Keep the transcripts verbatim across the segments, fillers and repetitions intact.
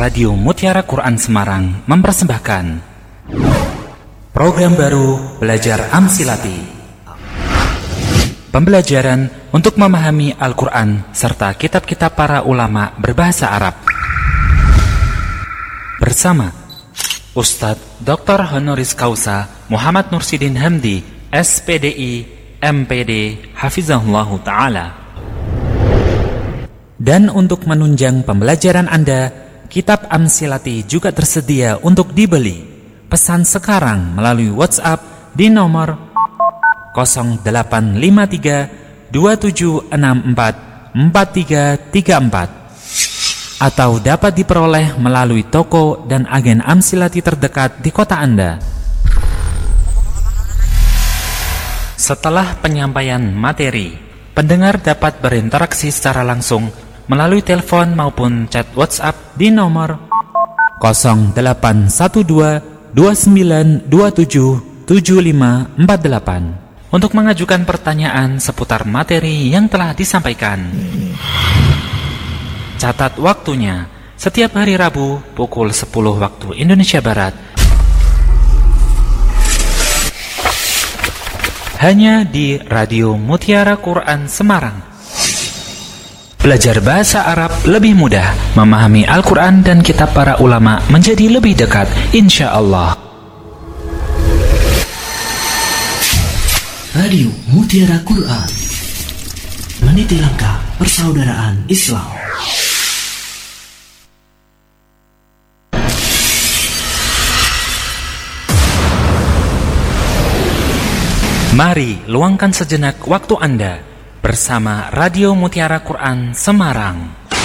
Radio Mutiara Quran Semarang mempersembahkan program baru Belajar Amsilati. Pembelajaran untuk memahami Al-Quran serta kitab-kitab para ulama berbahasa Arab. Bersama Ustadz Doktor Honoris Causa Muhammad Nursidin Hamdi, S P D I, M P D, Hafizahullahu Ta'ala. Dan untuk menunjang pembelajaran Anda, kitab Amsilati juga tersedia untuk dibeli. Pesan sekarang melalui WhatsApp di nomor nol delapan lima tiga dua tujuh enam empat empat tiga tiga empat atau dapat diperoleh melalui toko dan agen Amsilati terdekat di kota Anda. Setelah penyampaian materi, pendengar dapat berinteraksi secara langsung melalui telepon maupun chat WhatsApp di nomor nol delapan satu dua dua sembilan dua tujuh tujuh lima empat delapan untuk mengajukan pertanyaan seputar materi yang telah disampaikan. Catat waktunya, setiap hari Rabu pukul sepuluh waktu Indonesia Barat. Hanya di Radio Mutiara Quran Semarang. Belajar bahasa Arab lebih mudah, memahami Al-Quran dan kitab para ulama menjadi lebih dekat, insya Allah. Radio Mutiara Quran, meniti langkah persaudaraan Islam. Mari luangkan sejenak waktu Anda bersama Radio Mutiara Quran Semarang.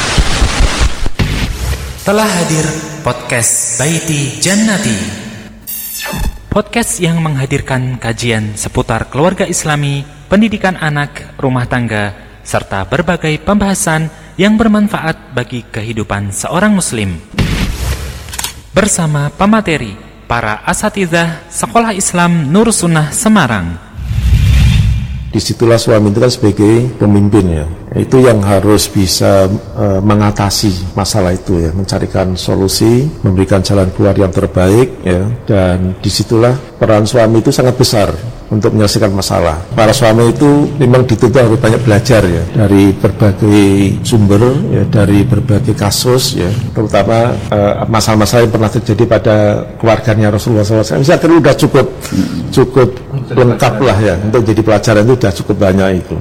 Telah hadir podcast Baiti Jannati, podcast yang menghadirkan kajian seputar keluarga Islami, pendidikan anak, rumah tangga, serta berbagai pembahasan yang bermanfaat bagi kehidupan seorang muslim. Bersama pemateri, para asatidzah Sekolah Islam Nur Sunnah Semarang. Disitulah suami itu kan sebagai pemimpin ya, itu yang harus bisa e, mengatasi masalah itu ya, mencarikan solusi, memberikan jalan keluar yang terbaik ya, dan disitulah peran suami itu sangat besar untuk menyelesaikan masalah. Para suami itu memang dituntut harus banyak belajar ya, dari berbagai sumber ya, dari berbagai kasus ya, terutama e, masalah-masalah yang pernah terjadi pada keluarganya Rasulullah shallallahu alaihi wasallam. Misalkan sudah cukup cukup lengkap lah ya, untuk jadi pelajaran itu sudah cukup banyak itu.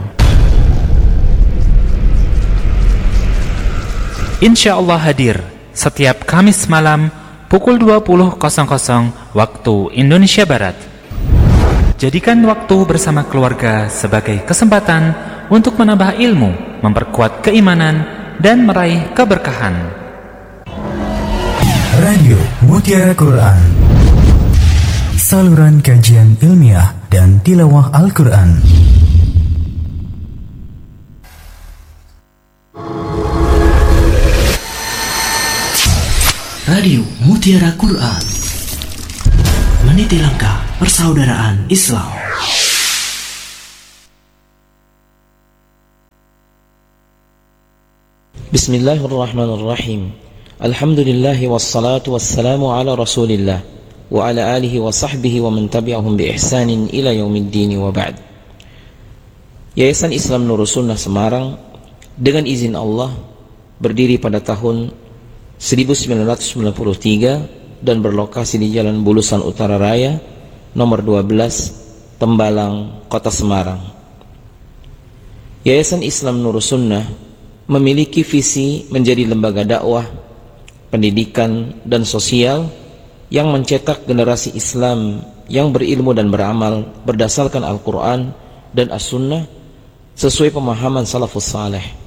Insya Allah hadir setiap Kamis malam pukul dua puluh waktu Indonesia Barat. Jadikan waktu bersama keluarga sebagai kesempatan untuk menambah ilmu, memperkuat keimanan, dan meraih keberkahan. Radio Mutiara Quran, saluran kajian ilmiah dan tilawah Al-Quran. Radio Mutiara Quran, meniti langkah persaudaraan Islam. Bismillahirrahmanirrahim. Alhamdulillahi wassalatu wassalamu ala rasulillah wa ala alihi wa sahbihi wa man tabi'ahum bi ihsanin ila yaumiddin wa ba'd. Yayasan Islam Nur Sunnah Semarang dengan izin Allah berdiri pada tahun seribu sembilan ratus sembilan puluh tiga dan berlokasi di Jalan Bulusan Utara Raya nomor dua belas Tembalang, Kota Semarang. Yayasan Islam Nur Sunnah memiliki visi menjadi lembaga dakwah, pendidikan dan sosial yang mencetak generasi Islam yang berilmu dan beramal berdasarkan Al-Quran dan As-Sunnah sesuai pemahaman salafus saleh.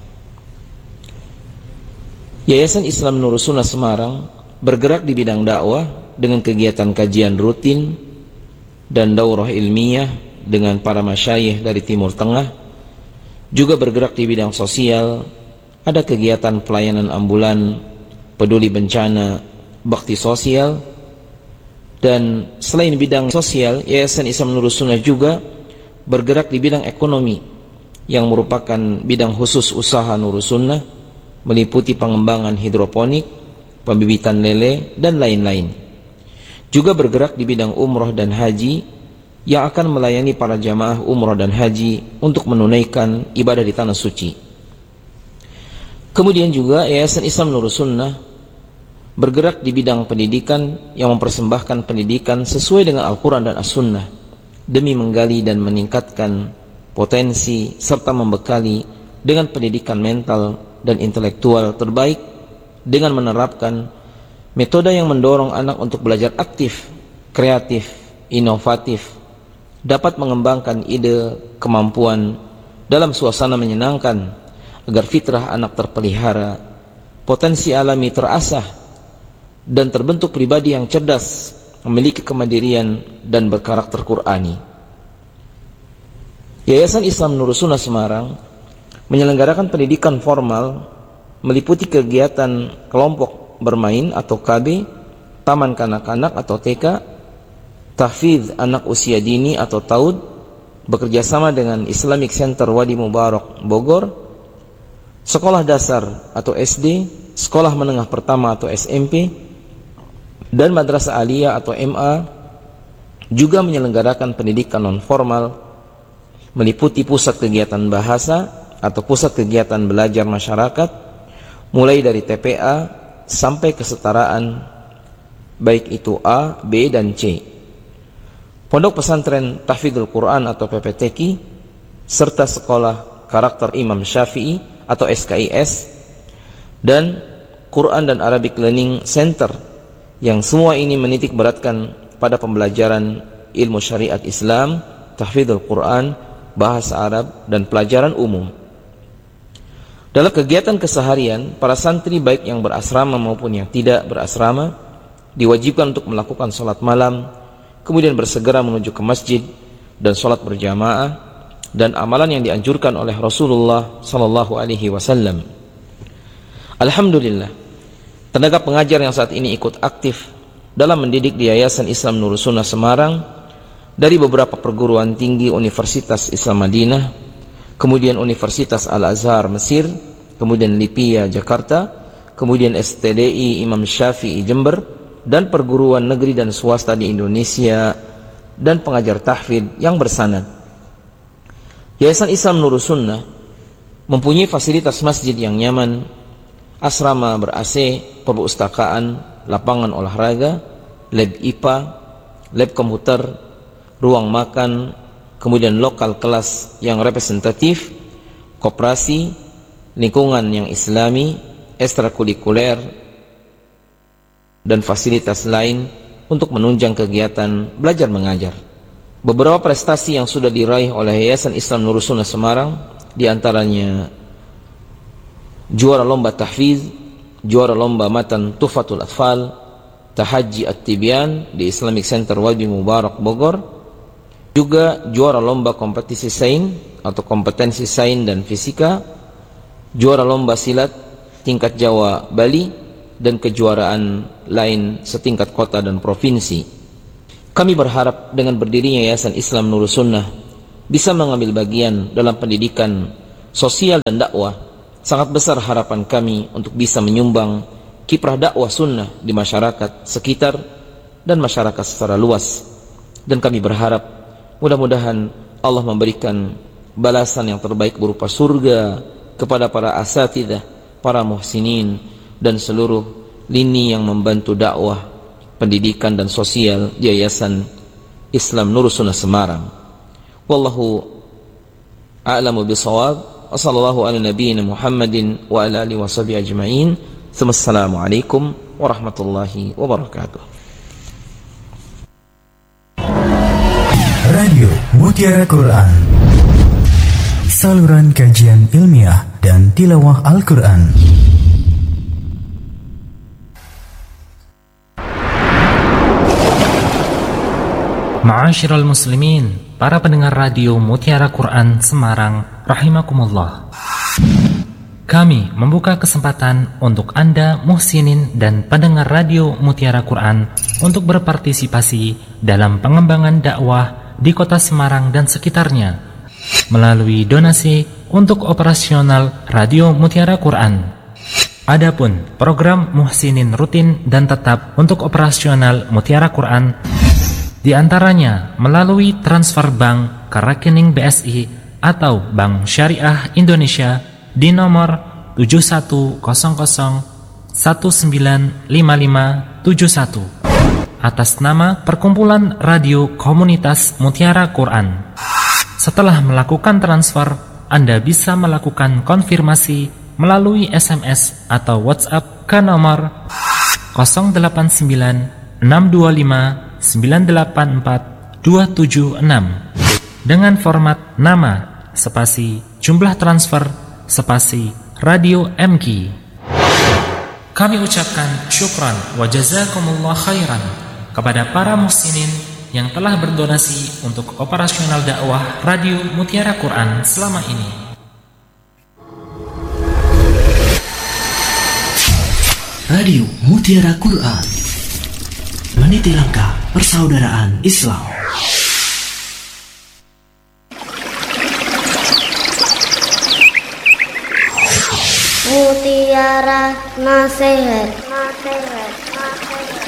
Yayasan Islam Nur Sunnah Semarang bergerak di bidang dakwah dengan kegiatan kajian rutin dan daurah ilmiah dengan para masyayikh dari Timur Tengah. Juga bergerak di bidang sosial, ada kegiatan pelayanan ambulan, peduli bencana, bakti sosial. Dan selain bidang sosial, Yayasan Islam Nur Sunnah juga bergerak di bidang ekonomi yang merupakan bidang khusus usaha Nur Sunnah, meliputi pengembangan hidroponik, pembibitan lele, dan lain-lain. Juga bergerak di bidang umroh dan haji yang akan melayani para jamaah umroh dan haji untuk menunaikan ibadah di tanah suci. Kemudian juga Yayasan Islam Nurus Sunnah bergerak di bidang pendidikan yang mempersembahkan pendidikan sesuai dengan Al-Quran dan As-Sunnah demi menggali dan meningkatkan potensi serta membekali dengan pendidikan mental dan intelektual terbaik dengan menerapkan metode yang mendorong anak untuk belajar aktif, kreatif, inovatif, dapat mengembangkan ide, kemampuan dalam suasana menyenangkan agar fitrah anak terpelihara, potensi alami terasah, dan terbentuk pribadi yang cerdas, memiliki kemandirian dan berkarakter Qur'ani. Yayasan Islam Nurus Sunnah Semarang menyelenggarakan pendidikan formal meliputi kegiatan kelompok bermain atau K B, taman kanak-kanak atau T K, tahfidz anak usia dini atau Taud, bekerjasama dengan Islamic Center Wadi Mubarak Bogor, sekolah dasar atau S D, sekolah menengah pertama atau S M P, dan madrasah aliyah atau M A. Juga menyelenggarakan pendidikan non formal meliputi pusat kegiatan bahasa atau pusat kegiatan belajar masyarakat, mulai dari T P A sampai kesetaraan, baik itu A, B, dan C. Pondok pesantren Tahfidzul Quran atau P P T Q, serta sekolah karakter Imam Syafi'i atau S K I S, dan Quran dan Arabic Learning Center, yang semua ini menitik beratkan pada pembelajaran ilmu syariat Islam, tahfidzul Quran, bahasa Arab, dan pelajaran umum. Dalam kegiatan keseharian, para santri baik yang berasrama maupun yang tidak berasrama diwajibkan untuk melakukan sholat malam, kemudian bersegera menuju ke masjid dan sholat berjamaah, dan amalan yang dianjurkan oleh Rasulullah sallallahu alaihi wasallam. Alhamdulillah, tenaga pengajar yang saat ini ikut aktif dalam mendidik di Yayasan Islam Nurus Sunnah Semarang dari beberapa perguruan tinggi Universitas Islam Madinah, kemudian Universitas Al-Azhar Mesir, kemudian Lipia Jakarta, kemudian S T D I Imam Syafi'i Jember, dan perguruan negeri dan swasta di Indonesia, dan pengajar tahfidz yang bersanad. Yayasan Islam Nurus Sunnah mempunyai fasilitas masjid yang nyaman, asrama ber-A C, perpustakaan, lapangan olahraga, lab I P A, lab komputer, ruang makan, kemudian lokal kelas yang representatif, koperasi, lingkungan yang islami, ekstrakurikuler, dan fasilitas lain untuk menunjang kegiatan belajar mengajar. Beberapa prestasi yang sudah diraih oleh Yayasan Islam Nurus Sunnah Semarang, diantaranya juara lomba tahfidz, juara lomba matan Tuhfatul Atfal, Tahajji At-Tibyan di Islamic Center Wadi Mubarak Bogor, juga juara lomba kompetisi sains atau kompetensi sains dan fisika, juara lomba silat tingkat Jawa Bali, dan kejuaraan lain setingkat kota dan provinsi. Kami berharap dengan berdirinya Yayasan Islam Nurus Sunnah bisa mengambil bagian dalam pendidikan sosial dan dakwah. Sangat besar harapan kami untuk bisa menyumbang kiprah dakwah sunnah di masyarakat sekitar dan masyarakat secara luas. Dan kami berharap mudah-mudahan Allah memberikan balasan yang terbaik berupa surga kepada para asatidzah, para muhsinin, dan seluruh lini yang membantu dakwah, pendidikan dan sosial di Yayasan Islam Nurus Sunnah Semarang. Wallahu a'lamu bishawab. Wassallallahu ala nabiyyina Muhammadin wa ala alihi washabihi ajma'in. Assalamualaikum warahmatullahi wabarakatuh. Radio Mutiara Quran, saluran kajian ilmiah dan tilawah Al-Quran. Ma'asyiral muslimin, para pendengar radio Mutiara Quran Semarang rahimakumullah. Kami membuka kesempatan untuk Anda muhsinin dan pendengar radio Mutiara Quran untuk berpartisipasi dalam pengembangan dakwah di kota Semarang dan sekitarnya melalui donasi untuk operasional radio Mutiara Quran. Adapun program Muhsinin rutin dan tetap untuk operasional Mutiara Quran diantaranya melalui transfer bank ke rekening B S I atau Bank Syariah Indonesia di nomor tujuh satu nol nol satu sembilan lima lima tujuh satu atas nama Perkumpulan Radio Komunitas Mutiara Quran. Setelah melakukan transfer, Anda bisa melakukan konfirmasi melalui S M S atau WhatsApp ke nomor nol delapan sembilan enam dua lima sembilan delapan empat dua tujuh enam dengan format nama spasi jumlah transfer spasi radio M K. Kami ucapkan syukran wa jazakumullah khairan kepada para muhsinin yang telah berdonasi untuk operasional dakwah Radio Mutiara Quran selama ini. Radio Mutiara Quran, meniti langkah persaudaraan Islam. Mutiara Nasihat, Nasihat, Nasihat.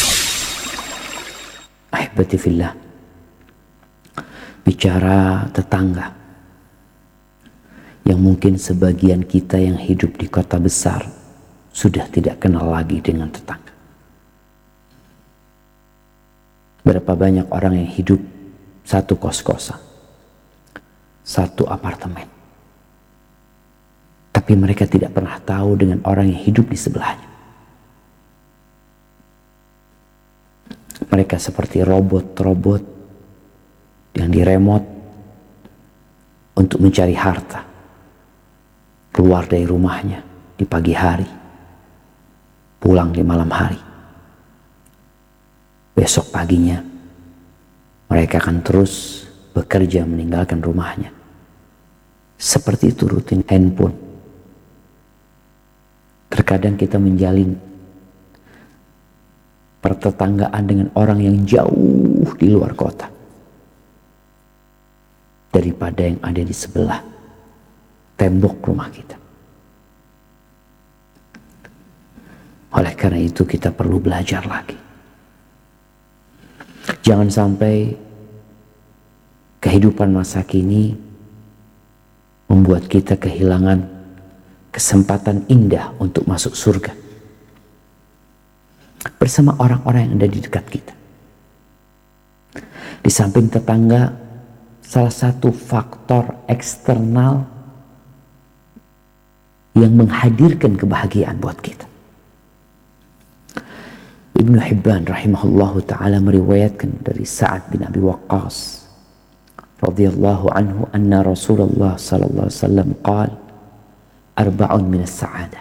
Ahibati fillah, bicara tetangga yang mungkin sebagian kita yang hidup di kota besar sudah tidak kenal lagi dengan tetangga. Berapa banyak orang yang hidup satu kos-kosan, satu apartemen, tapi mereka tidak pernah tahu dengan orang yang hidup di sebelahnya. Mereka seperti robot-robot yang diremot untuk mencari harta, keluar dari rumahnya di pagi hari, pulang di malam hari. Besok paginya mereka akan terus bekerja meninggalkan rumahnya. Seperti itu rutin handphone. Terkadang kita menjalin pertetanggaan dengan orang yang jauh di luar kota daripada yang ada di sebelah tembok rumah kita. Oleh karena itu kita perlu belajar lagi. Jangan sampai kehidupan masa kini membuat kita kehilangan kesempatan indah untuk masuk surga bersama orang-orang yang ada di dekat kita. Di samping tetangga, salah satu faktor eksternal yang menghadirkan kebahagiaan buat kita. Ibnu Hibban rahimahullahu ta'ala meriwayatkan dari Sa'ad bin Abi Waqqas radhiyallahu anhu anna Rasulullah sallallahu alaihi wasallam qala arba'un minas sa'adah.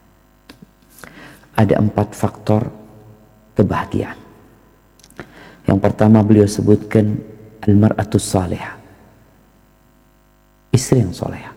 Ada empat faktor kebahagiaan. Yang pertama beliau sebutkan al-mar'atus salihah, istri yang salehah.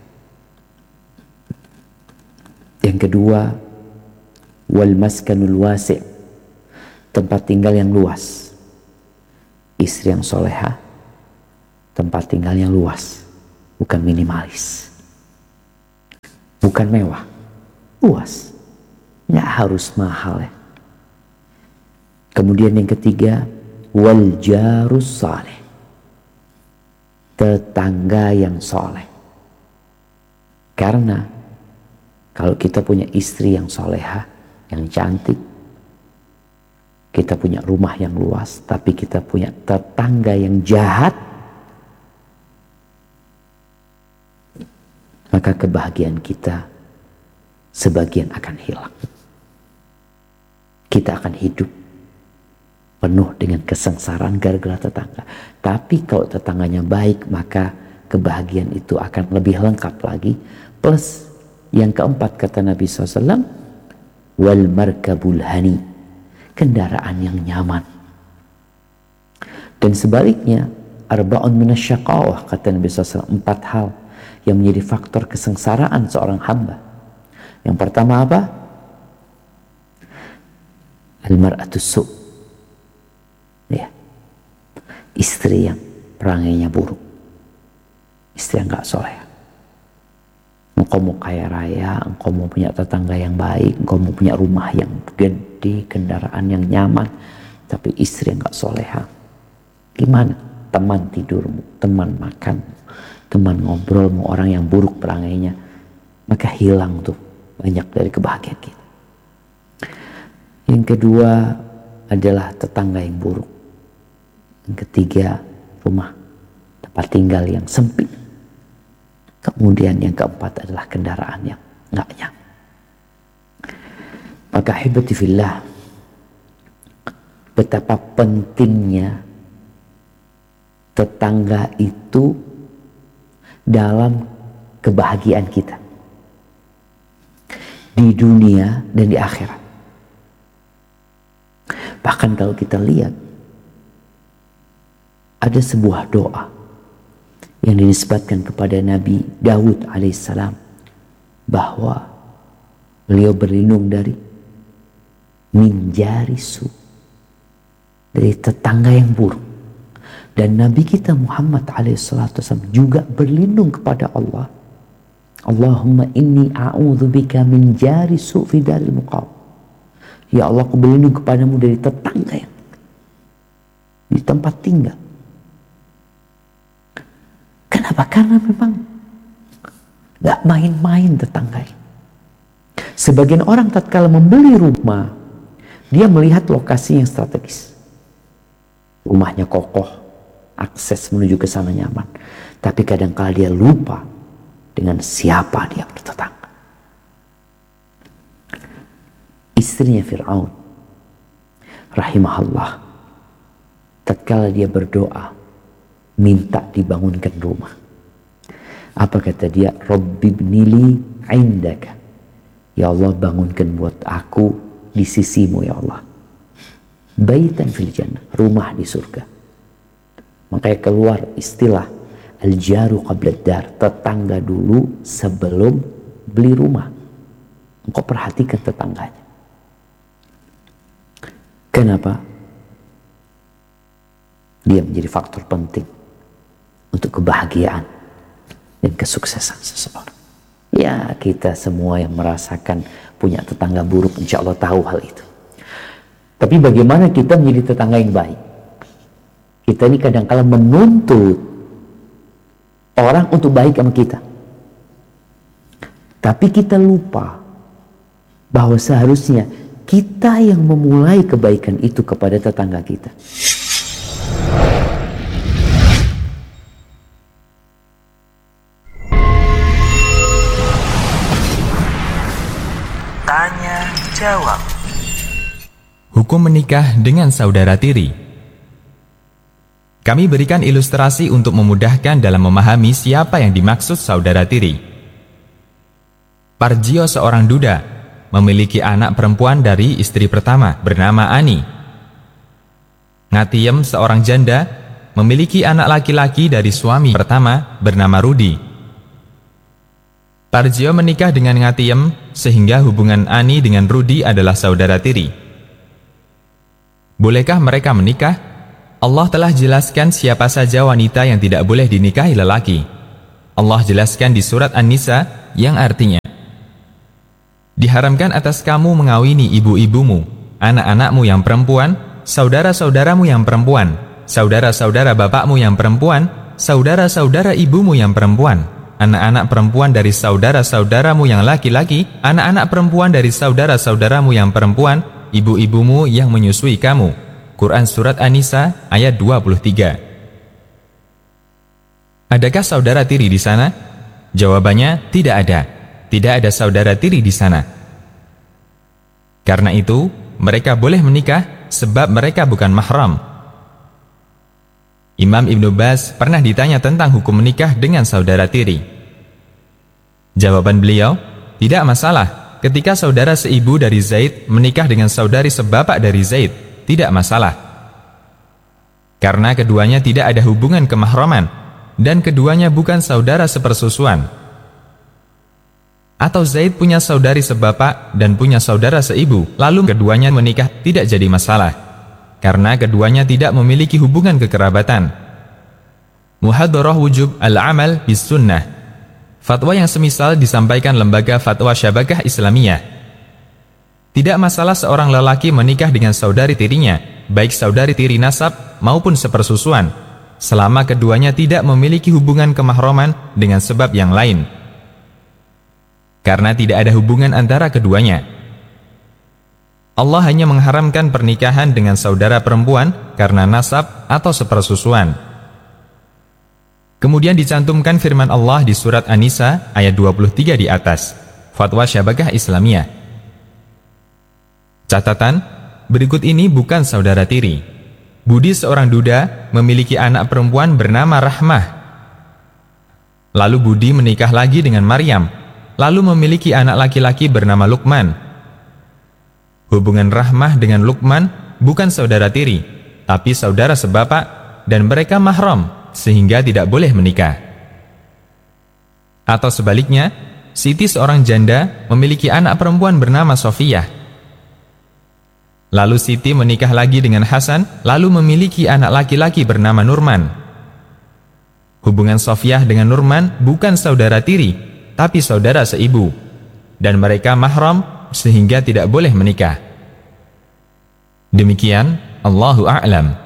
Yang kedua wal maskanul wasi', tempat tinggal yang luas. Istri yang solehah, tempat tinggal yang luas, bukan minimalis, bukan mewah, luas, nggak harus mahal ya. Kemudian yang ketiga wal jarus saleh, tetangga yang soleh. Karena kalau kita punya istri yang solehah, yang cantik, kita punya rumah yang luas, tapi kita punya tetangga yang jahat, maka kebahagiaan kita sebagian akan hilang. Kita akan hidup penuh dengan kesengsaraan gara-gara tetangga. Tapi kalau tetangganya baik, maka kebahagiaan itu akan lebih lengkap lagi. Plus yang keempat kata Nabi shallallahu alaihi wasallam, wal markabul hani, kendaraan yang nyaman. Dan sebaliknya arba'un minasyaqawah kata Nabi shallallahu alaihi wasallam, empat hal yang menjadi faktor kesengsaraan seorang hamba. Yang pertama apa? Al-mar'atus su', ya, istri yang perangainya buruk, istri yang gak soleh. Engkau mau kaya raya, engkau mau punya tetangga yang baik, engkau mau punya rumah yang gede, kendaraan yang nyaman, tapi istri yang gak soleha. Gimana? Teman tidurmu, teman makan, teman ngobrolmu, orang yang buruk perangainya, maka hilang tuh banyak dari kebahagiaan kita. Yang kedua adalah tetangga yang buruk. Yang ketiga, rumah tempat tinggal yang sempit. Kemudian yang keempat adalah kendaraan yang nggak nyaman. Maka hibati fillah, betapa pentingnya tetangga itu dalam kebahagiaan kita di dunia dan di akhirat. Bahkan kalau kita lihat, ada sebuah doa yang dinisbatkan kepada Nabi Daud alaihissalam, bahwa beliau berlindung dari min jari su, dari tetangga yang buruk. Dan Nabi kita Muhammad alaihissalam juga berlindung kepada Allah, Allahumma inni a'udzubika min jari su fi daril muqam. Ya Allah, aku berlindung kepadamu dari tetangga yang di tempat tinggal. Kenapa? Karena memang gak main-main tetangga. Sebagian orang tatkala membeli rumah, dia melihat lokasi yang strategis. Rumahnya kokoh, akses menuju ke sana nyaman. Tapi kadang-kala dia lupa dengan siapa dia bertetangga. Istrinya Fir'aun rahimahullah, tatkala dia berdoa minta dibangunkan rumah, apa kata dia? Rabbibnili indaka, ya Allah bangunkan buat aku di sisimu ya Allah, baitan fil jannah, rumah di surga. Makanya keluar istilah al-jaru qabla dar, tetangga dulu sebelum beli rumah. Engkau perhatikan tetangganya. Kenapa? Dia menjadi faktor penting untuk kebahagiaan dan kesuksesan seseorang. Ya, kita semua yang merasakan punya tetangga buruk, insya Allah tahu hal itu. Tapi bagaimana kita menjadi tetangga yang baik? Kita ini kadang-kala menuntut orang untuk baik sama kita. Tapi kita lupa bahwa seharusnya kita yang memulai kebaikan itu kepada tetangga kita. Tanya jawab. Hukum menikah dengan saudara tiri. Kami berikan ilustrasi untuk memudahkan dalam memahami siapa yang dimaksud saudara tiri. Parjio seorang duda memiliki anak perempuan dari istri pertama bernama Ani. Ngatiem seorang janda memiliki anak laki-laki dari suami pertama bernama Rudi. Parjio menikah dengan Ngatiem sehingga hubungan Ani dengan Rudi adalah saudara tiri. Bolehkah mereka menikah? Allah telah jelaskan siapa saja wanita yang tidak boleh dinikahi lelaki. Allah jelaskan di surat An-Nisa yang artinya, diharamkan atas kamu mengawini ibu-ibumu, anak-anakmu yang perempuan, saudara-saudaramu yang perempuan, saudara-saudara bapakmu yang perempuan, saudara-saudara ibumu yang perempuan, anak-anak perempuan dari saudara-saudaramu yang laki-laki, anak-anak perempuan dari saudara-saudaramu yang perempuan, ibu-ibumu yang menyusui kamu. Quran Surat An-Nisa ayat dua puluh tiga. Adakah saudara tiri di sana? Jawabannya tidak ada. Tidak ada saudara tiri di sana. Karena itu, mereka boleh menikah sebab mereka bukan mahram. Imam Ibnu Baz pernah ditanya tentang hukum menikah dengan saudara tiri. Jawaban beliau, tidak masalah ketika saudara seibu dari Zaid menikah dengan saudari sebapak dari Zaid, tidak masalah. Karena keduanya tidak ada hubungan kemahraman dan keduanya bukan saudara sepersusuan. Atau Zaid punya saudari sebapak dan punya saudara seibu, lalu keduanya menikah, tidak jadi masalah. Karena keduanya tidak memiliki hubungan kekerabatan. Muhadharah wujub al-amal bis sunnah. Fatwa yang semisal disampaikan Lembaga Fatwa Syabakah Islamiyah. Tidak masalah seorang lelaki menikah dengan saudari tirinya, baik saudari tiri nasab maupun sepersusuan, selama keduanya tidak memiliki hubungan kemahraman dengan sebab yang lain. Karena tidak ada hubungan antara keduanya. Allah hanya mengharamkan pernikahan dengan saudara perempuan karena nasab atau sepersusuan. Kemudian dicantumkan firman Allah di surat An-Nisa ayat dua puluh tiga di atas, Fatwa Syabakah Islamiyah. Catatan, berikut ini bukan saudara tiri. Budi seorang duda memiliki anak perempuan bernama Rahmah. Lalu Budi menikah lagi dengan Maryam, lalu memiliki anak laki-laki bernama Luqman. Hubungan Rahmah dengan Luqman bukan saudara tiri, tapi saudara sebapak, dan mereka mahram, sehingga tidak boleh menikah. Atau sebaliknya, Siti seorang janda memiliki anak perempuan bernama Sofiyah. Lalu Siti menikah lagi dengan Hasan, lalu memiliki anak laki-laki bernama Nurman. Hubungan Sofiyah dengan Nurman bukan saudara tiri, tapi saudara seibu, dan mereka mahram sehingga tidak boleh menikah. Demikian, Allahu a'lam.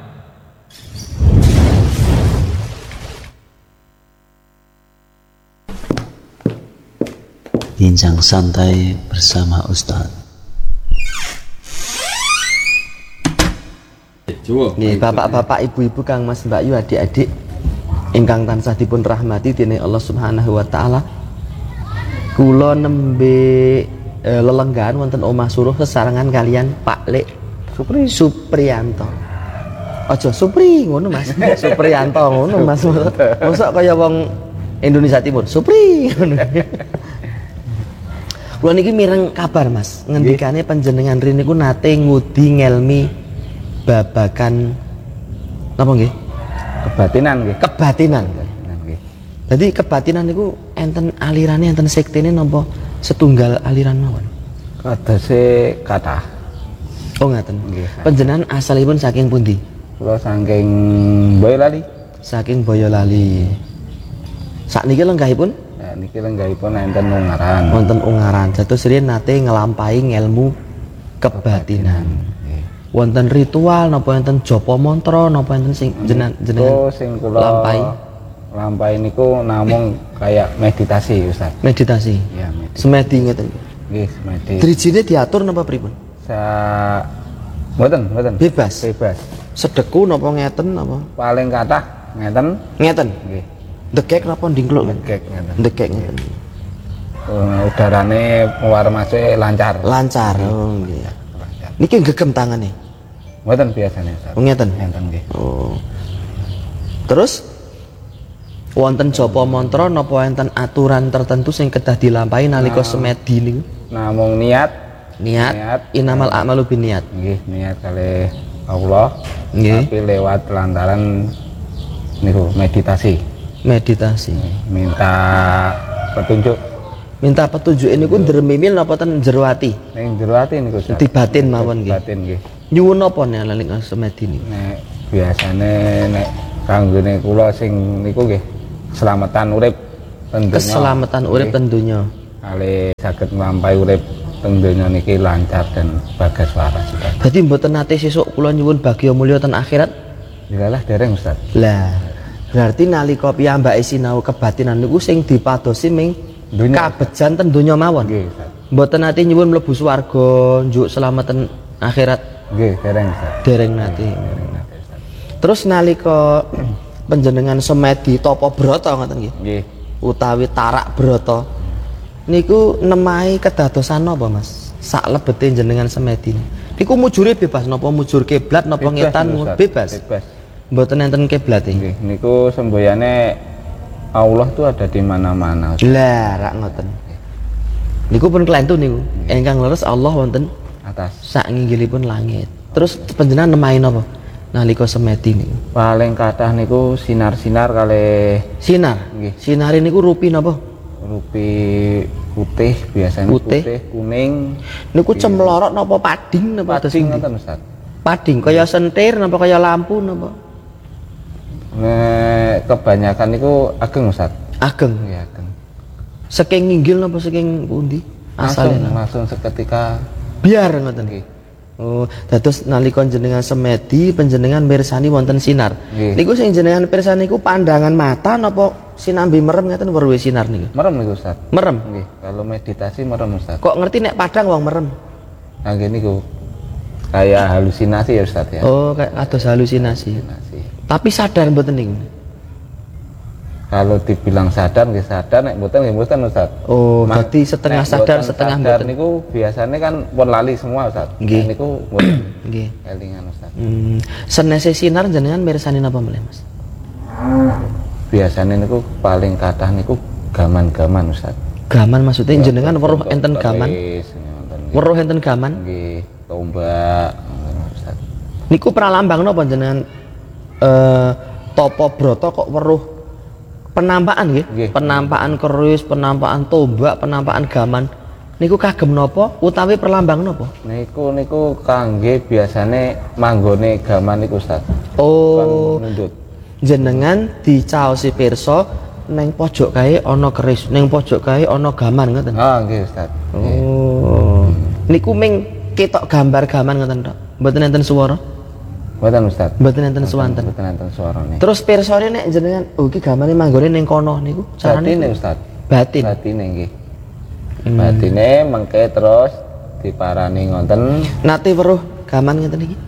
Bincang santai bersama Ustaz. Nih, bapak-bapak, ibu-ibu, Kang Mas, Mbak Yu, adik-adik ingkang tansah dipun rahmati dening Allah Subhanahu wa taala. Kula nembe e, lelenggan wonten omah suruh sesarengan kalian Pak Lek Supri Supriyanto. Aja Supri ngono Mas. Supriyanto ngono Mas. Mosok kaya wong Indonesia Timur, Supri ngono. Kula niki mireng kabar Mas, ngendikane panjenengan rene niku nate ngudi ngelmi babakan napa nggih? Kebatinan nggih. Kebatinan. Nggih. Dadi kebatinan niku enten alirane enten sektene napa setunggal aliran mawon? Kadose kathah. Oh ngaten. Nggih. Panjenengan asalipun saking pundi? Kula saking Boyolali. Saking Boyolali. Sakniki lenggahipun? Ya, niki lenggahipun enten Ungaran. Wonten Ungaran. Dados riyen nate ngelampahi ngelmu kebatinan. Wonten ritual napa enten japa mantra napa enten sing jenengan jenengan sing kula lampahi? Lampahi niku namung kayak meditasi Ustaz. Meditasi. Iya, meditasi. Semedi ngeten. Nggih, semedi. Drijine diatur napa pripun? Sa mboten, mboten. Bebas. Bebas. Sedeku napa ngeten napa? Paling kathah ngeten. Ngeten. Nggih. Dekek napa ndingkluk? Dekek ngeten. Dekek ngeten. Uh, udarane muar masuk lancar. Lancar. Oh nggih. Niki gegem tangane. Mboten biasane Ustaz. Oh ngeten. Ngeten nggih. Oh. Terus wonten japa mantra napa enten aturan tertentu sing kedah dilampahi nalika nah, semedi niku? Namung niat, niat, niat inamal a'malu binniat. Nggih, niat kalih Allah. Nggih. Tapi lewat lantaran niku meditasi. Meditasi. Minta petunjuk. Minta petunjuk ini ku ndremimil napa ten jero ati? Ning jero ati niku. Di batin mawon nggih. Batin nggih. Nyuwun napa nalika semedi niku? Nek biasane nek kanggone kula sing niku nggih keselamatan urip ten donya. Keselamatan urip ten donya. Kali saged nglampahi urip teng donya niki lancar dan bagas waras. Dadi mboten nate sesuk kula nyuwun bagya mulya ten akhirat? Dilalah dereng Ustaz. Lah, berarti nalika piyambake sinau kebatinan niku sing dipadosi ming kabejan ten donya mawon. Nggih, Ustaz. Mboten nate nyuwun mlebu swarga, njuk slamet akhirat. Nggih, dereng Ustaz. Dereng nate. Terus nalika panjenengan semedi tapa brata ngoten nggih. Nggih. Utawi tarak brata. Niku nemahi kedadosan napa Mas? Sak lebete jenengan semedi. Niku mujure bebas napa mujur kiblat napa ngetan bebas? Bebas. Mboten enten kiblate. Nggih, niku semboyane Allah tuh ada di mana-mana. Lah, rak ngoten. Niku pun kelentu niku. Ingkang leres Allah wonten atas. Sak nginggilipun langit. Terus panjenengan nemahi napa? Nalika semedi niku. Paling kathah niku sinar-sinar kalih sinar. Nggih. Sinare niku rupi napa? Rupi putih biasanya putih, putih kuning. Niku cemlorot napa pading napa pading ngoten Ustaz. Pading kaya sentir napa kaya lampu napa? Nek kebanyakan niku ageng Ustaz. Ageng. Iya, ageng. Saking nginggil napa saking pundi? Langsung, Asalnya langsung seketika biar ngoten nggih. Oh, dados nalika jenengan semedi panjenengan mirsani wonten sinar. Nggih. Niku sing jenengan pirsani niku pandangan mata napa sinambi merem ngeten weruh sinar niku? merem niku Ustaz. Merem. Nggih, kalau meditasi merem Ustaz. Kok ngerti nek padang wong merem? Nah gini niku kayak halusinasi ya Ustaz ya. Oh, kayak kados halusinasi. Halusinasi. Tapi sadar mboten niku. Kalau dibilang sadar nggih sadar, nek mboten nggih mboten Ustaz. Oh, Ma- berarti setengah nek sadar, mboten setengah sadar mboten. niku biasanya kan pun lali semua Ustaz. Nggih. Nek niku mboten Nggih. elingan Ustaz. Hmm, senese sinar jenengan mirsani napa meleh, Mas? Biasanya niku paling kathah niku gaman-gaman Ustaz. Gaman maksudnya jenengan weruh enten gaman? Keris, ngoten nggih. Weruh enten gaman? Nggih, tombak ngoten Ustaz. Niku pralambang napa jenengan eh Tapa Brata kok weruh penampakan nggih? Nggih. Penampakan keris, penampakan tombak, penampakan gaman. Niku kagem napa utawi perlambang napa? Niku niku kangge biasane manggone gaman niku Ustaz. Oh, Kan mundut. jenengan dicaosi pirsa neng pojok kae ana keris, neng pojok kae ana gaman ngoten. Ah nggih Ustaz. Oh. Niku ming ketok gambar gaman ngoten tok. Mboten enten swara. Mboten Ustaz. Mboten enten swanten. Mboten enten suarane. Terus pirsane nek jenengan oh iki gamane manggone ning kono niku Batine carane Ustaz. batin. Batine nggih. Hmm. Batine mengke terus diparani ngoten. Nate weruh gaman ngeten iki.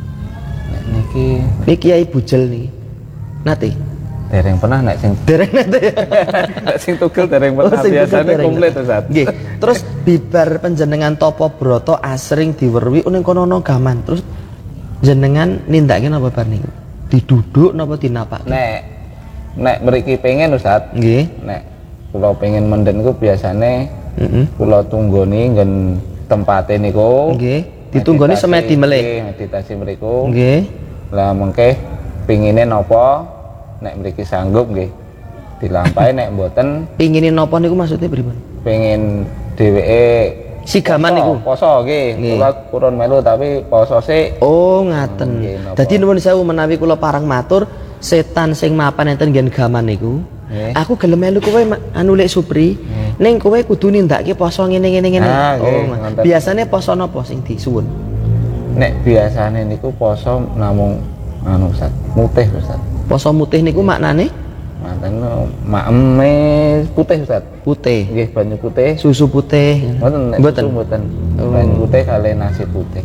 Nek niki Niki Kiai Bujel niki. Nate. dereng pernah nek sing Dereng nate. nek sing tugel dereng Oh, pernah sing tugel biasane dereng. komplit Ustaz. Nggih. Terus bibar panjenengan Tapa Brata asring diweruhi ning kono ana gaman. Terus jenengan nindakake napa bar niku? Diduduk napa dinapak? Nek nek mriki pengen Ustaz. Nggih. Nek kula pengen menden niku biasane Heeh. kula tunggoni nggen tempate niku. Nggih. Ditunggoni Meditasi, semedi melih. nggih, meditasi mriku. Nggih. Lah mengke pingine napa nek mriki sanggup nggih dilampahi nek mboten Pingine napa niku maksudnya pripun? pengen dheweke Si gaman poso, niku. poso nggih Nggih. kula purun melu tapi poso sik. Oh, ngaten. Nggih, napa? Dadi nuwun sewu menawi kula parang matur setan sing mapan enten nggen gaman niku. Nggih. Aku gelem melu kowe ma- anu lek Supri. Ning kowe kudu nindakake poso ngene-ngene ngene. Ah, nggih, Oh, ngoten. biasane poso napa sing disuwun? Nek biasane niku poso namung anu Ustaz, mutih Ustaz. Poso mutih niku maknane Manten maeme putih Ustaz. putih. Nggih banyu putih. Susu putih. Mboten nek Mboten. susu mboten. Oh. Banyu putih kali nasi putih.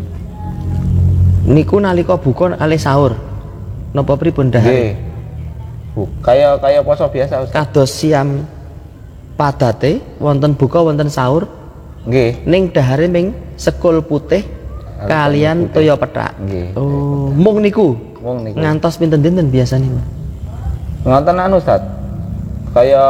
Niku nalika buka kali sahur. Napa pripun dahar? Nggih. Bu, kaya kaya poso biasa Ustaz. Kados siam padate wonten buka wonten sahur Nggih. ning dahare ming sekul putih kalian putih. toya pethak. Nggih. Oh, mung niku. Wong niku. Ngantos pinten dinten biasane, Mas? Ngoten anu Ustaz. Kaya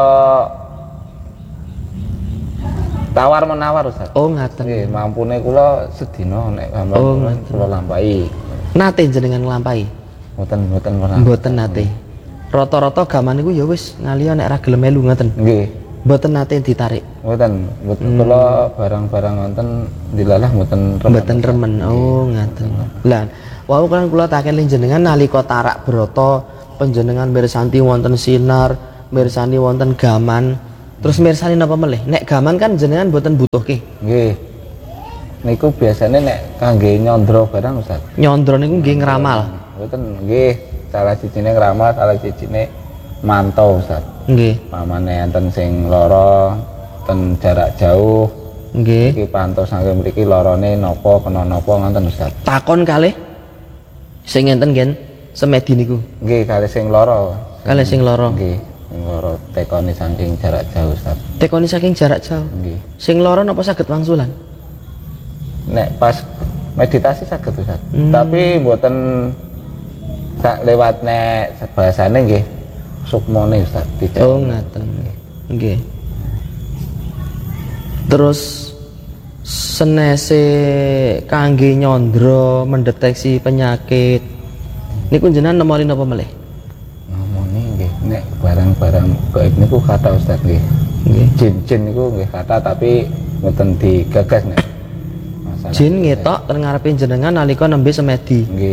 tawar menawar Ustaz. Oh, ngaten. Nggih, mampune kula sedina nek hamba Oh, kula ngaten. kula lampahi. Nate jenengan nglampahi? Mboten mboten pernah. Mboten nate. Rata-rata gaman niku ya wis ngaliya nek ra gelem melu ngoten. Nggih. Mboten nate ditarik. Mboten, mboten Hmm. kula barang-barang wonten dilalah mboten remen. Mboten remen. Oh, ngaten. Lah, wau kan kula taken jenengan nalika tarak brata panjenengan mirsanti wonten sinar, mirsani wonten gaman. Terus mirsani napa melih? Nek gaman kan jenengan mboten butuhke. Nggih. Niku biasanya nek kangge nyondro barang Ustaz. Nyondro niku nggih ngramal. Mboten nggih, salah sijine ngeramal, salah sijine mantau Ustaz. Nggih. Pamane enten sing lara ten jarak jauh. Nggih. Iki pantau saking mriki larane napa kena napa ngoten Ustaz. Takon kalih sing enten ngen semedi niku. Nggih, kalih sing lara. Kalih sing lara. Nggih, sing lara tekoni saking jarak jauh Ustaz. Tekoni saking jarak jauh. Nggih. Sing lara napa saged wangsulan? Nek pas meditasi saged Ustaz. Hmm. Tapi mboten sak lewat nek bahasane nggih sukmone Ustaz. Tidak. Oh, ngaten. Nggih. Terus senese kangge nyondro mendeteksi penyakit niku jenengan nemoni napa melih? Ngomongnya nggih nek barang-barang gaib niku kata Ustaz nggih. Nggih. Jin-jin niku nggih kata tapi mboten digagas nek. Masalah Jin ngetok ten ngarepe jenengan nalika nembe semedi. nggih.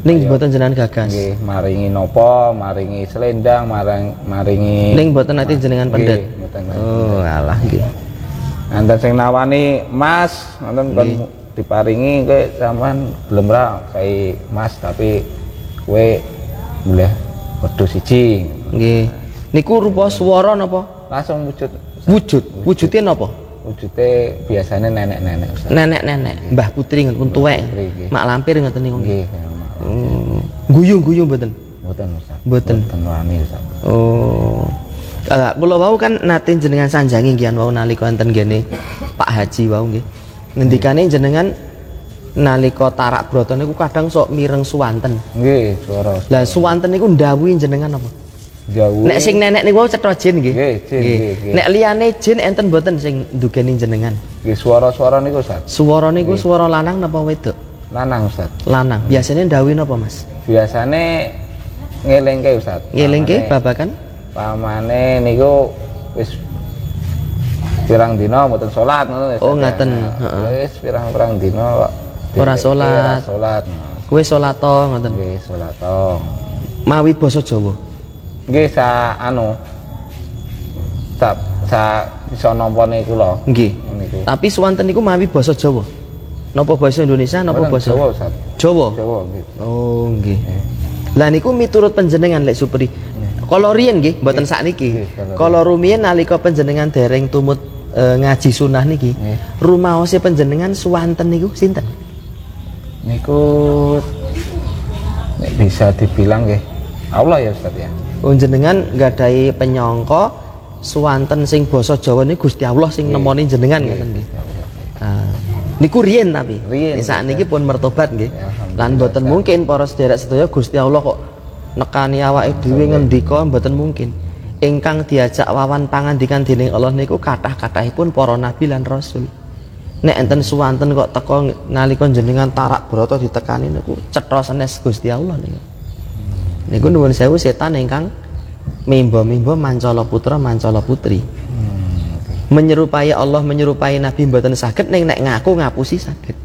Ning mboten jenengan gagas. Nggih, maringi nopo, maringi selendang, marang maringi. Ning mboten nanti jenengan pendet. Oh, alah nggih. Anten sing nawani Mas, ngoten kon diparingi kowe sampean belum ra kai Mas tapi kowe boleh wedhus siji. Nggih. Niku rupa swara napa? Langsung wujud. Wujud. Wujude napa? Wujude biasanya nenek-nenek Ustaz. Nenek-nenek, Mbah Putri ngoten pun tuwek. Mak lampir ngoten niku. Nggih. Hmm. Guyung-guyung mboten? Mboten Ustaz. Mboten. Mboten wani Ustaz. Oh. Ala kula wau kan nate jenengan sanjangi nggih wau nalika enten gene Pak Haji wau nggih. Ngendikane jenengan nalika tarak brata niku kadang sok mireng suwanten. Nggih, swara. Lah suwanten niku ndhawuhi jenengan apa? Ndhawuhi. Nek sing nenek niku cetha jin nggih. Nggih, jin nggih. Nek liyane jin enten mboten sing ndugeni jenengan. Nggih, swara-swara niku Ustaz. Swara niku swara lanang napa wedok? Lanang Ustaz. Lanang. Biasanya ndhawuhi napa Mas? Biasane ngelingke Ustaz. Ngelingke babakan? Pamane niku wis pirang dina mboten salat ngono. Oh ngaten, heeh. Wis pirang-pirang dina kok ora salat. Salat. Kowe salat to ngoten. Nggih, salat to. Mawi basa Jawa. Nggih, sa anu. Sa sa iso nampane kula. Nggih. Niku. Tapi suwanten niku mawi basa Jawa. Napa basa Indonesia napa basa Jawa, Ustaz? Jawa. Jawa nggih. Oh, nggih. Lah niku miturut panjenengan lek Supri. Kala riyen nggih, mboten sakniki. Kala rumiyin nalika panjenengan dereng tumut e, ngaji sunah niki, rumaose panjenengan suwanten niku sinten? Niku nek bisa dibilang nggih Allah ya Ustaz ya. Oh jenengan nggadahi penyangka suwanten sing basa Jawa niku Gusti Allah sing nemoni jenengan ngoten nggih. Ah, niku riyen tapi. Sakniki pun mertobat nggih. Lan mboten mungkin para sedherek sedaya Gusti Allah kok nekani awake dhewe ngendika mboten mungkin. Ingkang diajak wawan pangandikan dening Allah niku kathah-kathahipun para nabi lan rasul. Nek enten suwanten kok teka nalika jenengan tarak brata ditekani niku cetha sanes Gusti Allah niku. Niku nuwun sewu setan ingkang mimba-mimba mancala putra mancala putri. Menyerupai Allah menyerupai nabi mboten saged ning nek ngaku ngapusi saged.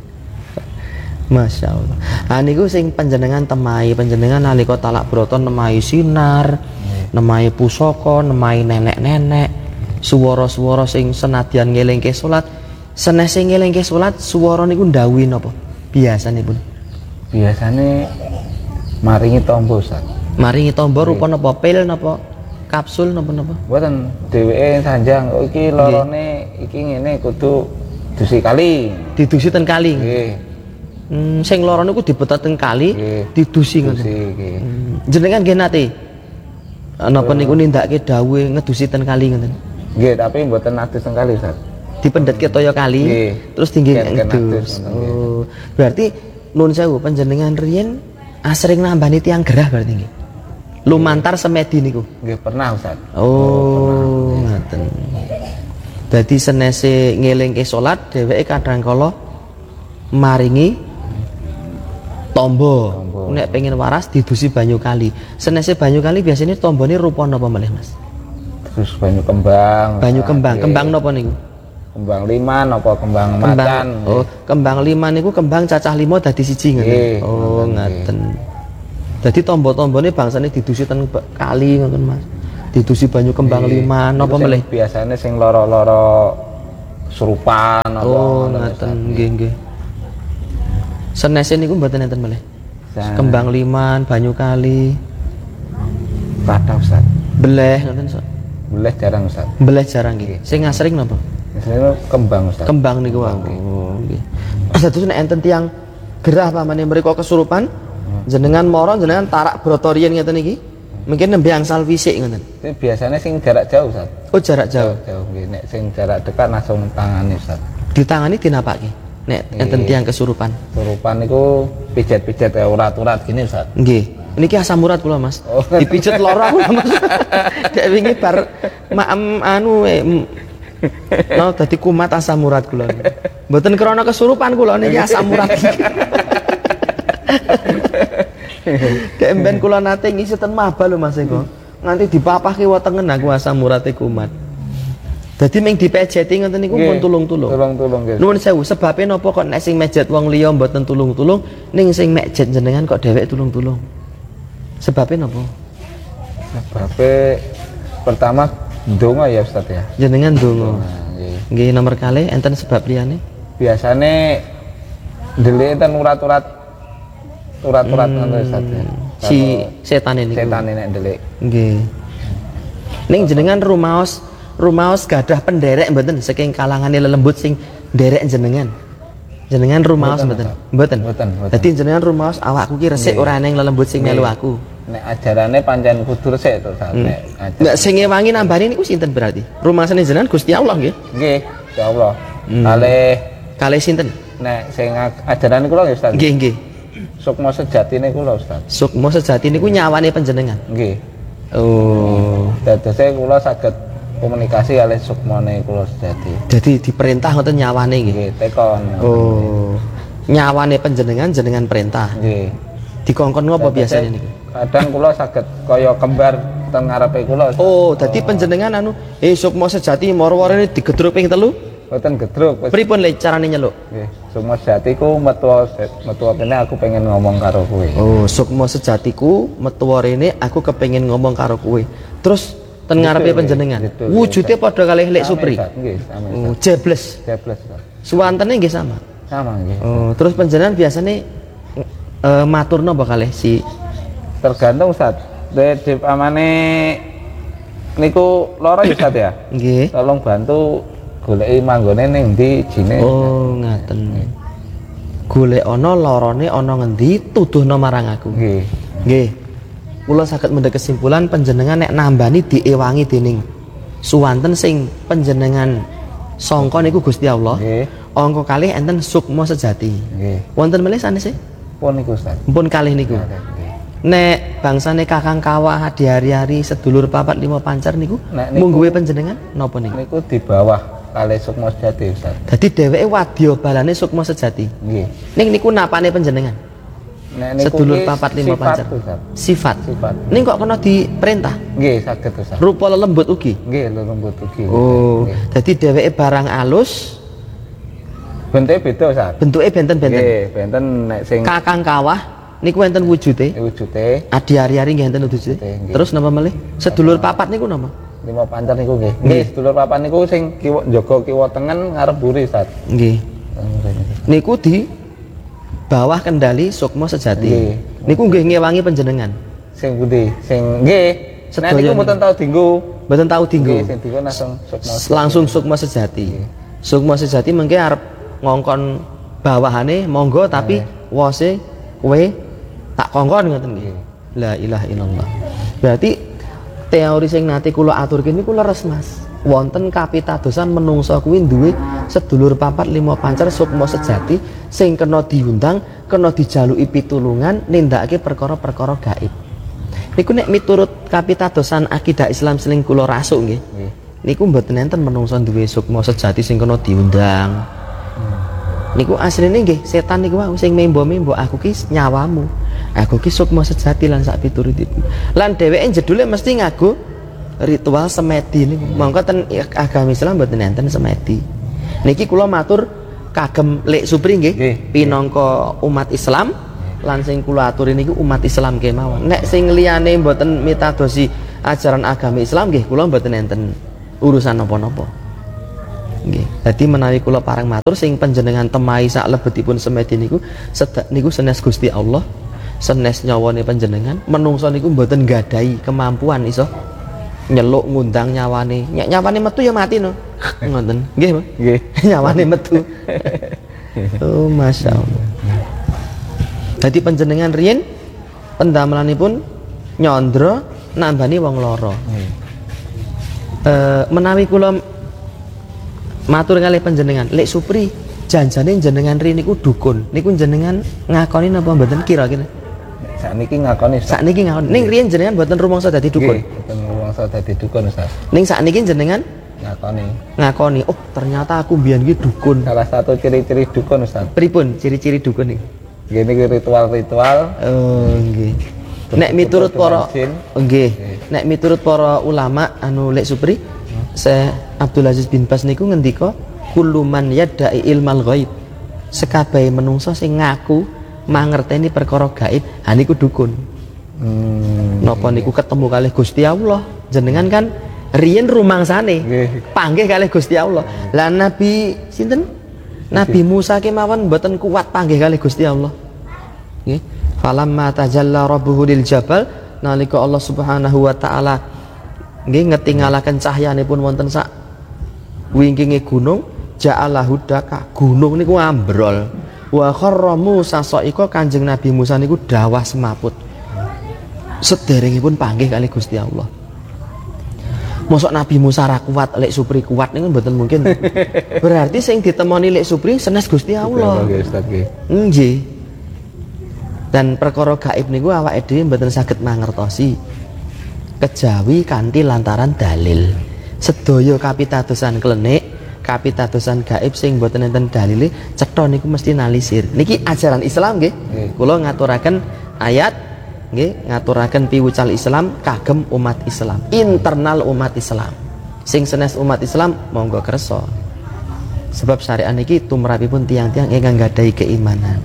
Masya Allah. Nah niku sing panjenengan temai panjenengan nalika talak brata nemai sinar, nemai pusaka, nemai nenek-nenek, swara-swara sing senadyan ngelingke salat, senes sing ngelingke salat swara niku ndhawuhi napa? Biasanipun. Biasane maringi tombo Ustaz. Maringi tombo rupa napa? Pil napa? Kapsul napa-napa? Mboten, dheweke sanjang kok iki lorone iki ngene kudu dusi kali. Didusi ten kali. Nggih. Hmm, sing lara niku dibetot teng kali, didusi ngoten. Hmm. Jenengan nggih nate napa niku nindakake dawuhe ngedusi ten kali ngoten. Nggih, tapi mboten adus teng kali, Ustaz. Dipendhetke toya kali, nggih. Terus tinggi ngedus. Oh, berarti nuwun sewu panjenengan riyen asring nambani tiang gerah berarti nggih. Lumantar semedi niku. Nggih, pernah, Ustaz. Oh, ngoten. Dadi senese ngelingke salat dheweke kadang kala maringi tombo. Nek pengen waras didusi banyu kali. Senese banyu kali biasanya tombone rupa napa malih Mas? Terus banyu kembang. Banyu kembang. Kembang napa niku? Kembang liman apa kembang macan. Oh, kembang liman niku kembang cacah lima dadi siji ngoten. Oh, ngaten. Dadi tombo-tombone bangsane didusi ten kali ngoten Mas. Didusi banyu kembang liman napa malih? Biasane sing lara-lara serupan apa. Oh, ngaten nggih nggih. Senese niku mboten enten malih. Kembang liman, banyu kali. Kathah Ustaz. Beleh ngoten Ustaz. Beleh jarang Ustaz. Beleh jarang nggih. Sing asring napa? Biasanya kembang Ustaz. Kembang niku wae. Oh, nggih. Dados nek enten tiyang gerah pamane mriku kesurupan, jenengan mara jenengan tarak brata riyen ngeten iki. Mungkin nembe angsal fisik ngoten. Biasanya sing jarak jauh Ustaz. Oh, jarak jauh. Jauh nggih. Nek sing jarak dekat langsung tangani Ustaz. Ditangani dinapake? Nek enten tiyang kesurupan. Kesurupan niku pijet-pijet ya urat-urat gini Ustaz. Nggih. Niki asam urat kula Mas. Oh. Dipijet lara kula Mas. Dek wingi bar maem anu e. No dadi kumat asam urat kula. Mboten krana kesurupan kula niki asam urat. Dek mben kula nate ngisi ten maba lho Mas eko. Nganti dipapahke wetenge aku asam urate kumat. Dadi ming dipejeti ngoten niku pun tulung-tulung. Tulung-tulung nggih. Nuwun sewu, sebabe napa kok nek sing mejet wong liya mboten tulung-tulung, ning sing mejet jenengan kok dhewek tulung-tulung? Sebabe napa? Sebabe pertama ndonga ya Ustaz ya. Jenengan ndonga. Nggih. Nggih nomor kalih enten sebab liyane? Biasane ndelik enten urat-urat urat-urat ngono Ustaz ya. Si setane niku. Setane nek ndelik. Nggih. Ning jenengan rumaos rumaos gadah penderek mboten saking kalangane lelembut sing nderek jenengan. Jenengan rumaos mboten? Mboten. Mboten. Dadi jenengan rumaos awakku ki resik ora ning lelembut sing melu aku. Nek ajarane pancen kudu resik to Ustaz. Nek ajar. Nek sing ngewangi nambani niku sinten berarti? Rumasane jenengan Gusti Allah nggih. Nggih, insyaallah. Kalih kalih sinten? Nek sing ajaran kula nggih Ustaz. Nggih, nggih. Sukma sejatine kula Ustaz. Sukma sejati niku nyawane panjenengan. Nggih. Oh, dadose kula saged komunikasi kalih sukmane kula sejati. Jadi diperintah ngoten nyawane nggih. Nggih, tekon. Oh. Nyawane panjenengan jenengan perintah. Nggih. Dikongkon ngopo biasane niku? Kadang kula saged kaya kembar teng ngarepe kula. Oh, dadi panjenengan anu, eh sukma sejati moro-morone digedruk ping telu? Mboten gedruk. Pripun le carane nyeluk? Nggih, sukma sejatiku metu metu kene aku pengen ngomong karo kowe. Oh, sukma sejatiku metu rene aku kepengin ngomong karo kowe. Terus ten ngarepe panjenengan. Wujude padha kalih Lek Supri. Nggih, sami. Oh, jebles. Jebles. Suwantene nggih sama. Sama nggih. Oh, terus panjenengan biasane uh, matur napa kalih si tergantung Ustaz. Dadi pamane niku lara ya Ustaz ya? Nggih. Tolong bantu goleki manggone ning ndi jine. Oh, ngaten. Golek ana larane ana ngendi tuduhna marang aku. Nggih. Nggih. Kula saged mendhet kesimpulan panjenengan nek nambani diewangi dening suwanten sing panjenengan sangka niku Gusti Allah. Nggih. Angka kalih enten sukma sejati. Nggih. Wonten melih sanese? Pun niku Ustaz. Pun kalih niku. Nek bangsane Kakang Kawah di hari-hari sedulur papat lima pancar niku mungguwe panjenengan napa niku? Niku di bawah kalih sukma sejati Ustaz. Dadi dheweke wadya balane sukma sejati. Nggih. Ning niku napane panjenengan? Nek niku sedulur papat lima pancar. Sifat. Sifat. Ning kok kena diperintah? Nggih, saged Ustaz. Rupa lelembut ugi? Nggih, lelembut ugi. Oh, dadi dheweke barang alus bentuke beda Ustaz. Bentuke benten-benten. Nggih, benten nek sing Kakang Kawah niku enten wujude. Wujude. Adi hari-hari nggih enten wujude. Terus napa malih? Sedulur papat niku napa? Lima pancar niku nggih. Nggih, sedulur papat niku sing kiwa njaga kiwa tengen ngarep buri Ustaz. Nggih. Niku di bawah kendali sukma sejati. Nggih. Niku nggih ngewangi panjenengan. Sing pundi? Sing nggih. Nek niku mboten tau dinggo. Mboten tau dinggo. Nggih, sing dinggo langsung sukma. Langsung sukma sejati. Sukma sejati mengke arep ngongkon bawahane monggo tapi wose kowe tak kongkon ngoten nggih. La ilaha illallah. Berarti teori sing nate kula aturke niku leres Mas. Wonten kapitadosan menungsa kuwi duwe sedulur papat lima pancar sukma sejati sing kena diundang, kena dijaluki pitulungan nindakake perkara-perkara gaib. Niku nek miturut kapitadosan akidah Islam sing kula rasuk nggih. Niku mboten enten menungsa duwe sukma sejati sing kena diundang. Niku asline nggih setan niku wae sing membo-membo aku ki nyawamu. Aku ki sukma sejati lan sak piturutipun. Lan dheweke jedule mesti ngago ritual semedi niku. Monggo ten agama Islam mboten enten semedi. Niki kula matur kagem Lek Supri nggih pinangka umat Islam lan sing kula aturi niku umat Islam kemawon. Nek sing liyane mboten mitadosi ajaran agama Islam nggih kula mboten enten urusan napa-napa. Nggih. Dadi menawi kula pareng matur sing panjenengan temai sak lebetipun semedi niku sedak niku sanes Gusti Allah, sanes nyawane panjenengan, menungso niku mboten gadahi kemampuan iso nyeluk ngundang nyawane. Nek nyawane metu ya mati no. Ngoten. Nggih, Mas. Nggih. Nyawane metu. Oh, masyaallah. Dadi panjenengan riyen pendamelanipun nyandra nambani wong lara. Eh menawi kula matur kalih panjenengan, Lek Supri, janjane jenengan riyen niku dukun. Niku jenengan ngakoni napa mboten kira-kira? Sakniki ngakoni. Sakniki ngakoni. Ning riyen jenengan mboten rumangsa dadi dukun. Nggih, mboten rumangsa dadi dukun, Ustaz. Ning sakniki jenengan ngakoni. Ngakoni. Oh, ternyata aku mbiyen iki dukun. Salah satu ciri-ciri dukun, Ustaz. Pripun ciri-ciri dukun iki? Nggih niki ritual-ritual. Oh, nggih. Nek miturut para nggih, nek miturut para ulama anu Lek Supri, Syekh Abdul Aziz bin Bas niku ngendika kullu man yadda'i ilmal ghaib. Sekabehe menungso sing ngaku mangerteni perkara gaib, ha niku dukun. Hmm. Napa niku ketemu kalih Gusti Allah, jenengan kan riyen rumangsane panggih kalih Gusti Allah. Lah Nabi sinten? Nabi Musa kemawon mboten kuat panggih kalih Gusti Allah. Nggih. Falamma tajalla rabbuhu lil jabal, nalika Allah Subhanahu wa taala nggih ngetingalaken cahyanipun wonten sak wingkinge gunung, ja'alahu daka, gunung niku ambrol. Wa kharra Musa sa'iqa, Kanjeng Nabi Musa niku dawah semaput. Sederengipun panggih kalih Gusti Allah. Mosok Nabi Musa ra kuat, lek Supri kuat niku mboten mungkin. Berarti sing ditemoni lek Supri senes Gusti Allah. Nggih. Dan perkara gaib niku awake dhewe mboten saged mangertosi. Kejawi kanthi lantaran dalil. Sedaya kapitadosan klenik, kapitadosan gaib sing mboten enten dalile, cetha niku mesti nalisir. Niki ajaran Islam nggih. Kula ngaturaken ayat nggih, ngaturaken piwucal Islam kagem umat Islam, internal umat Islam. Sing senes umat Islam monggo kersa. Sebab syariat niki tumrapipun tiang-tiang ingkang gadhahi keimanan.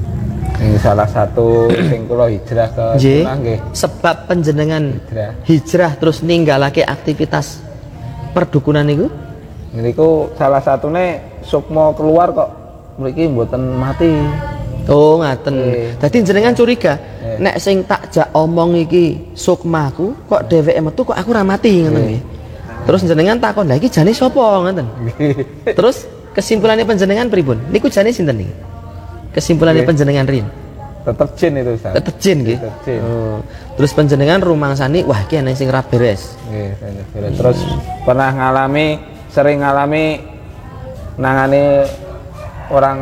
Ini salah satu sing kula hijrah ke Sunnah nggih. Sebab panjenengan hijrah. hijrah terus ninggalake aktivitas perdukunan niku. Niku salah satune sukma keluar kok mriki mboten mati. Oh ngaten. Dadi jenengan curiga, e. nek sing tak jak omong iki sukmaku kok dheweke metu kok aku ora mati ngoten nggih. Terus jenengan takon, "Lah iki jane sapa?" ngoten. Terus kesimpulannya panjenengan pripun? Niku jane sinten niki? Kesimpulannya panjenengan rin. Tetep jin itu, Ustaz. Tetep jin nggih. Oh. Terus panjenengan rumangsani, wah iki ana sing ra beres. Nggih, beres. Terus pernah ngalami, sering ngalami nangani orang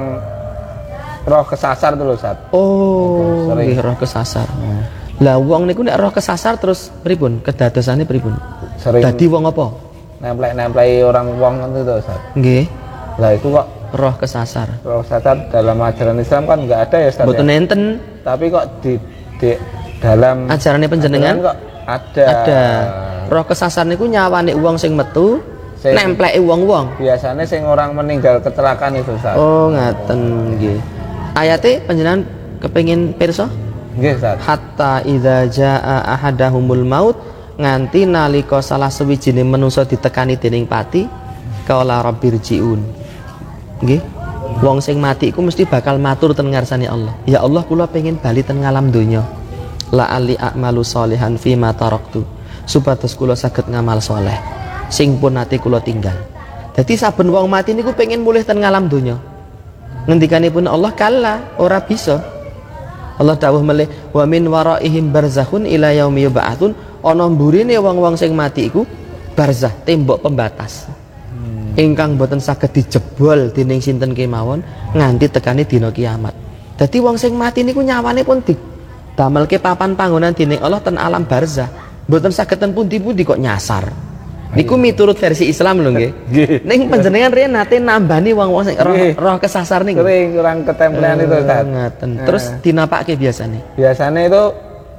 roh kesasar dulu Ustaz. Oh, nggih roh kesasar. Hmm. Lah wong niku nek roh kesasar terus pripun? Kedadosane pripun? Sering dadi wong apa? Nemplek-nempleki orang wong itu tuh Ustaz. Nggih. Lah itu kok roh kesasar. Roh kesasar dalam ajaran Islam kan enggak ada ya Ustaz. Mboten enten. Tapi kok di, di dalam ajarannya panjenengan kok ada. Ada. Roh kesasar niku nyawane wong sing metu sing nempleki wong-wong. Biasanya sing orang meninggal kecelakaan itu Ustaz. Oh, ngaten nggih. Ayate panjenengan kepengin pirsa? Nggih, Ustaz. Hatta idza jaa ahadahumul maut, nganti nalika salah sewijine manungsa ditekani dening pati, qala rabbirjiun. Nggih. Wong sing mati iku mesti bakal matur ten ngarsane Allah. Ya Allah, kula pengin bali ten ngalam donya. La ali a'malu sholihan fi ma taraktu. Supados kula saged ngamal saleh sing pun nate kula tinggal. Dadi saben wong mati niku pengin mulih ten ngalam donya. Ngendikanipun Allah, kalla, ora bisa. Allah dawuh melih, wa min waraihim barzakhun ila yaumi yub'atsun. Ana mburine wong-wong sing mati iku barzah, tembok pembatas. Hmm. Ingkang boten saged dijebol dening sinten kemawon nganti tekane dina kiamat. Dadi wong sing mati niku nyawane pun didamelke papan panggonan dening Allah ten alam barzah. Boten saged ten pundi-pundi kok nyasar. Niku miturut versi Islam lho nggih. Ning panjenengan riyen nate nambani wong-wong sing roh, roh kesasar niku. Sering kurang ketemplean itu Ustaz. Ngaten. Terus dinapake biasane? Biasane itu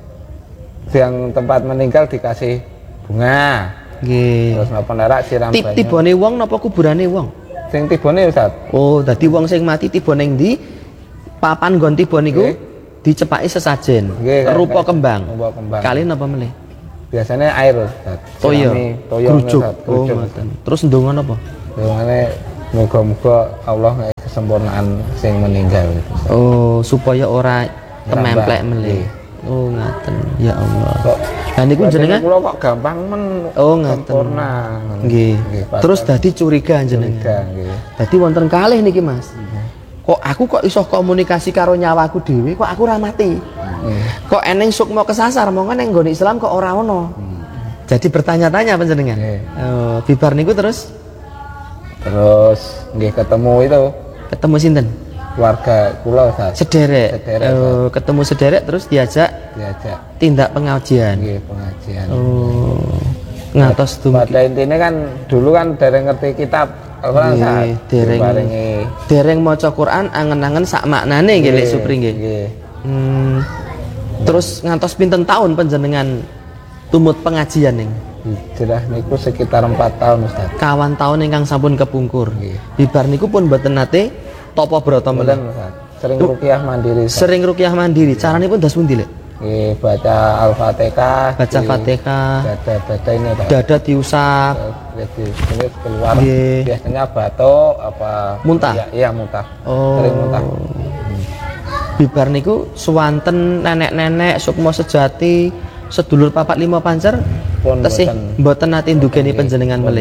yang tempat meninggal dikasih bunga. Nggih. Terus napa nerak siram banyu. Tibone wong napa kuburane wong? Sing tibone Ustaz. Oh, dadi wong sing mati tiba ning ndi? Papan nggon tiba niku dicepaki sesajen. Rupa kembang. Rupa kembang. Kali napa meneh? Biasanya air Ustaz. Toyo. Toyo Grujuk. Oh, ngoten. Terus ndonga napa? Ndongane muga-muga Allah ngasih kesempurnaan sing meninggal. Oh, supaya ora tememplek melih. Oh, ngaten. Ya Allah. Lah niku jenengan kula kok gampang men. Oh, ngaten. Nggih. Terus dadi curiga jenengan. Nggih. Dadi wonten kalih niki Mas. Kok aku kok iso komunikasi karo nyawaku dhewe kok aku ora mati. Hmm. Kok eneng sukma kesasar mongko ning nggone Islam kok ora ono. Hmm. Jadi bertanya-tanya panjenengan. Hmm. Oh, bibar niku terus terus nggih ketemu itu. Ketemu sinten? Keluarga kula Ustaz. Sederek. Sederek. Oh, ketemu sederek terus diajak diajak tindak pengajian. Nggih, pengajian. Oh. Ngantos dumugi. Pada intinya kan dulu kan dereng ngerti kitab Al-Qur'an Ustaz. Dereng dereng maca Quran angen-angen sak maknane nggih Lek Supri nggih. Nggih. Hmm. Terus ngantos pinten tahun panjenengan tumut pengajian ning? hijrah niku sekitar empat tahun Ustaz. Kawan tahun ingkang sampun kepungkur. Bibar niku pun mboten nate topo brata Mboten melen. Ustaz. Sering ruqyah mandiri. Ustaz. Sering ruqyah mandiri. Carane pun das pundi, Lek? Nggih, baca Al-Fatihah. Baca Fatihah. Dada-dada ini Pak. Dada diusap. Jadi terus keluar. Nggih. Biasanya batuk apa Muntah? Iya, iya muntah. Oh. Sering muntah. Bibar niku suwanten nenek-nenek sukma sejati sedulur papat lima pancer Pun tesih mboten nate ndugeni panjenengan melih.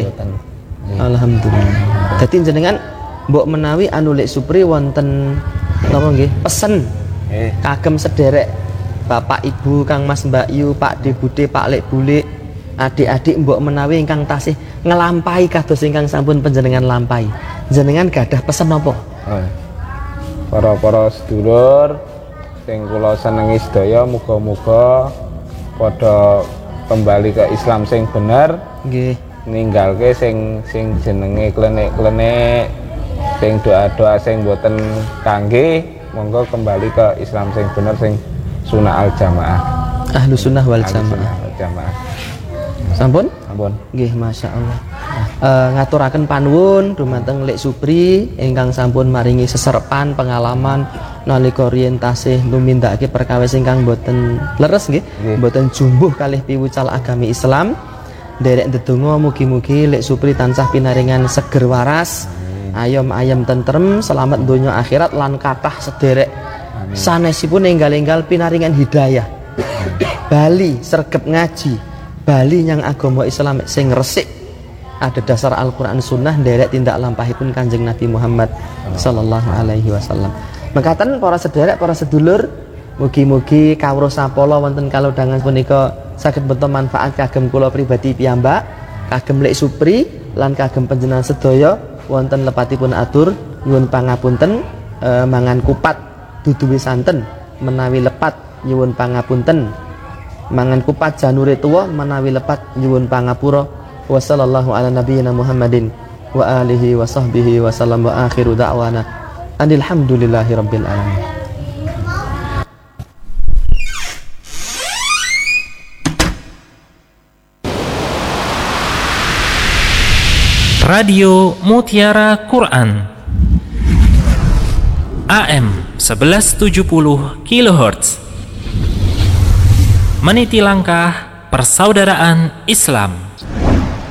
Alhamdulillah. Dadi jenengan mbok menawi anu Lek Supri wonten napa nggih pesen Nggih. kagem sederek Bapak Ibu Kang Mas Mbak Yu, Pak De Bude, Pak Lek Bulik, adik-adik mbok menawi ingkang tasih ngelampahi kados ingkang sampun panjenengan lampahi. Jenengan gadah pesen napa? Oh. Para-para sedulur sing kula senengi sedaya muga-muga padha kembali ke Islam sing bener. Nggih. Ninggalke sing sing jenenge klenik-klenik, sing doa-doa sing boten kangge, monggo kembali ke Islam sing bener sing sunnah al jamaah. Ahlu sunnah wal Ahlu jamaah. sunnah wal jamaah. Sampun? Sampun. Nggih, Masya Allah. Uh, ngaturaken panuwun dumateng Lek Supri ingkang sampun maringi seserepan pengalaman nalika riyen tasih numindakake perkawis ingkang boten leres nggih, boten jumbuh kalih piwucal agami Islam. Derek ndedonga mugi-mugi Lek Supri tansah pinaringan seger waras, ayom ayam tentrem, selamat donya akhirat lan kathah sederek sanesipun enggal-enggal pinaringan hidayah. Bali sregep ngaji, Bali yang agama Islam sing resik ada dasar Al-Quran Sunnah derek tindak lampahipun Kanjeng Nabi Muhammad sallallahu alaihi wasallam. Mekaten para sederek, para sedulur, mugi-mugi kawruh sapala wonten kalodhangan punika saged beta manfaat kagem kula pribadi piyambak, kagem Lek Supri lan kagem panjenengan sedaya wonten lepatipun atur nyuwun pangapunten e, mangan kupat duduhe santen menawi lepat nyuwun pangapunten, mangan kupat janure tuwa menawi lepat nyuwun pangapura. Wa sallallahu ala nabiyyina Muhammadin wa alihi wa sahbihi wa sallam wa akhiru da'wana alhamdulillahi rabbil alamin. Radio Mutiara Quran A M seribu tujuh puluh kilohertz, meniti langkah persaudaraan Islam.